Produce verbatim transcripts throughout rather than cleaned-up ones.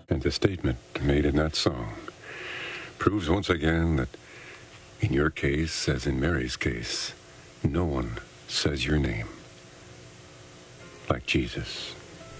And the statement made in that song proves once again that in your case, as in Mary's case, no one says your name like Jesus.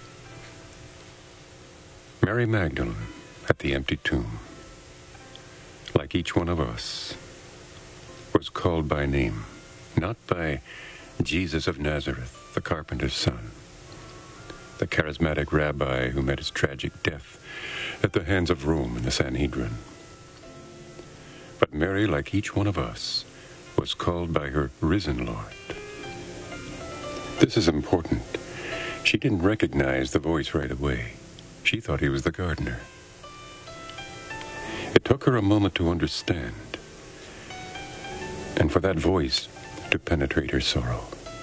Mary Magdalene at the empty tomb, like each one of us, was called by name, not by Jesus of Nazareth, the carpenter's son, the charismatic rabbi who met his tragic death at the hands of Rome and the Sanhedrin. But Mary, like each one of us, was called by her risen Lord. This is important. She didn't recognize the voice right away. She thought he was the gardener. It took her a moment to understand, and for that voice to penetrate her sorrow.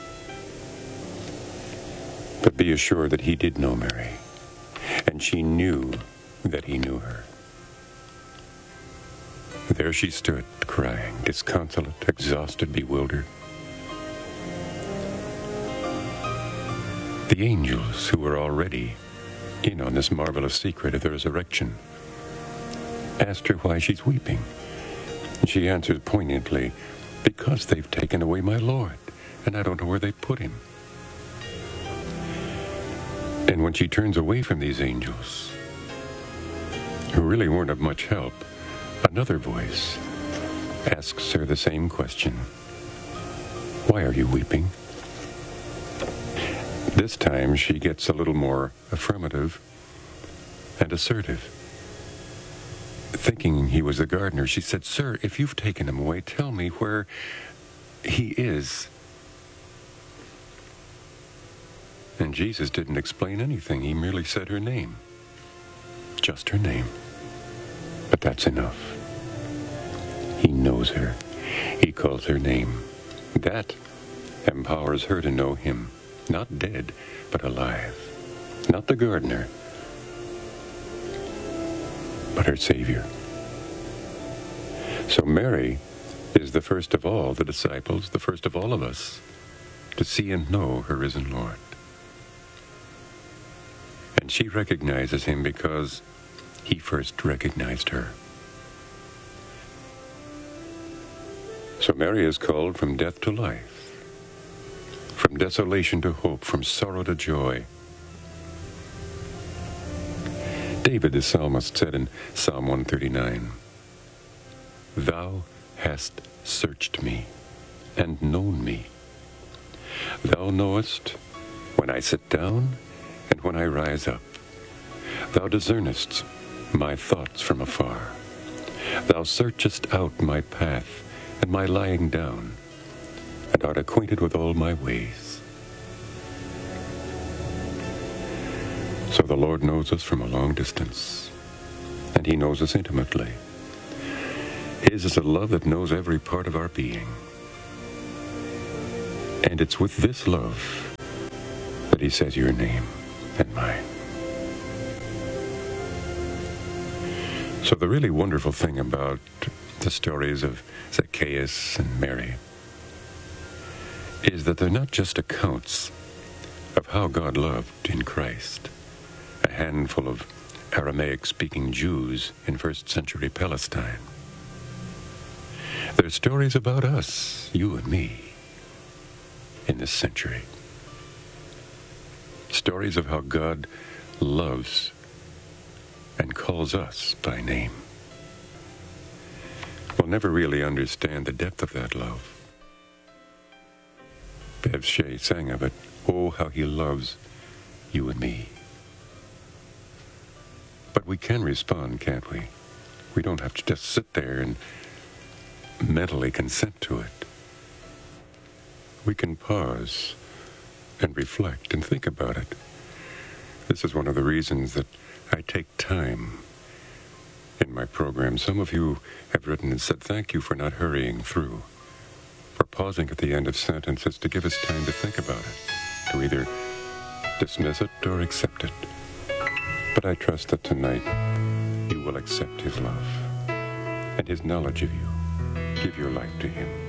But be assured that he did know Mary, and she knew that he knew her. There she stood, crying, disconsolate, exhausted, bewildered. The angels, who were already in on this marvelous secret of the resurrection, asked her why she's weeping. She answered poignantly, because they've taken away my Lord, and I don't know where they put him. And when she turns away from these angels, who really weren't of much help, another voice asks her the same question. Why are you weeping? This time she gets a little more affirmative and assertive. Thinking he was the gardener, she said, Sir, if you've taken him away, tell me where he is. And Jesus didn't explain anything. He merely said her name. Just her name. But that's enough. He knows her. He calls her name. That empowers her to know him. Not dead, but alive. Not the gardener, but her Savior. So Mary is the first of all the disciples, the first of all of us, to see and know her risen Lord. And she recognizes him because he first recognized her. So Mary is called from death to life, from desolation to hope, from sorrow to joy. David, the psalmist, said in Psalm one thirty-nine, Thou hast searched me and known me. Thou knowest when I sit down and when I rise up. Thou discernest my thoughts from afar. Thou searchest out my path and my lying down, and art acquainted with all my ways. So the Lord knows us from a long distance, and he knows us intimately. His is a love that knows every part of our being. And it's with this love that he says your name and mine. So the really wonderful thing about the stories of Zacchaeus and Mary is that they're not just accounts of how God loved in Christ a handful of Aramaic-speaking Jews in first century Palestine. They're stories about us, you and me, in this century. Stories of how God loves and calls us by name. We'll never really understand the depth of that love. Bev Shea sang of it, oh, how he loves you and me. But we can respond, can't we? We don't have to just sit there and mentally consent to it. We can pause and reflect and think about it. This is one of the reasons that I take time in my program. Some of you have written and said, thank you for not hurrying through, for pausing at the end of sentences to give us time to think about it, to either dismiss it or accept it. But I trust that tonight you will accept his love and his knowledge of you. Give your life to him.